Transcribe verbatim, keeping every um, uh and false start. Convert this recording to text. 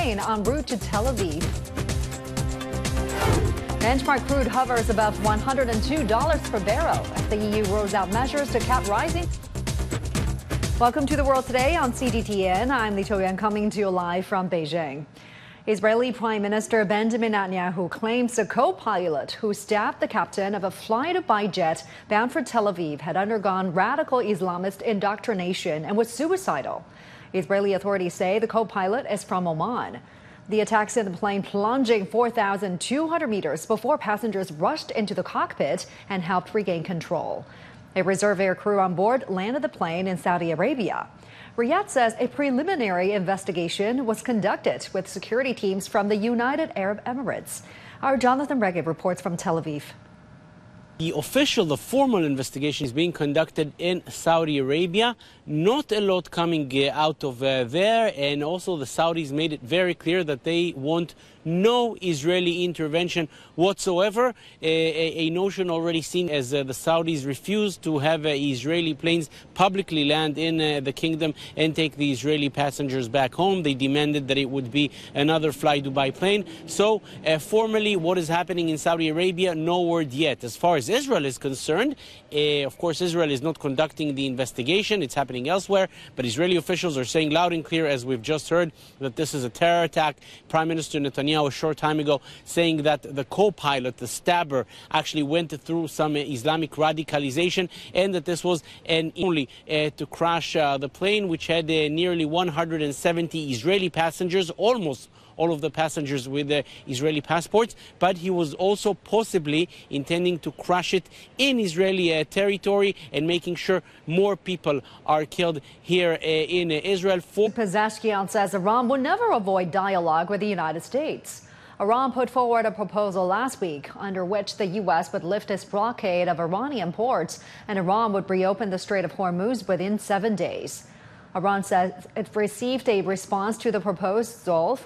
plane en route to Tel Aviv. Benchmark crude hovers above one hundred two dollars per barrel as the E U rolls out measures to cap rising. Welcome to the World Today on C D T N. I'm Lee Cho-yuan coming to you live from Beijing. Israeli Prime Minister Benjamin Netanyahu claims the co-pilot who stabbed the captain of a fly-to-buy jet bound for Tel Aviv had undergone radical Islamist indoctrination and was suicidal. Israeli authorities say the co-pilot is from Oman. The attack sent the plane plunging four thousand two hundred meters before passengers rushed into the cockpit and helped regain control. A reserve air crew on board landed the plane in Saudi Arabia. Riyadh says a preliminary investigation was conducted with security teams from the United Arab Emirates. Our Jonathan Regib reports from Tel Aviv. The official, the formal investigation is being conducted in Saudi Arabia. Not a lot coming uh, out of uh, there. And also the Saudis made it very clear that they want no Israeli intervention whatsoever. Uh, a, a notion already seen as uh, the Saudis refused to have uh, Israeli planes publicly land in uh, the kingdom and take the Israeli passengers back home. They demanded that it would be another Fly Dubai plane. So uh, formally, what is happening in Saudi Arabia? No word yet. As far as Israel is concerned, uh, of course, Israel is not conducting the investigation. It's happening elsewhere. But Israeli officials are saying loud and clear, as we've just heard, that this is a terror attack. Prime Minister Netanyahu a short time ago saying that the co-pilot, the stabber, actually went through some Islamic radicalization and that this was an only uh, to crash uh, the plane, which had uh, nearly one hundred seventy Israeli passengers, almost all of the passengers with uh, Israeli passports, but he was also possibly intending to crash it in Israeli uh, territory and making sure more people are killed here uh, in uh, Israel. For Pezeshkian says Iran will never avoid dialogue with the United States. Iran put forward a proposal last week under which the U S would lift its blockade of Iranian ports and Iran would reopen the Strait of Hormuz within seven days. Iran says it received a response to the proposal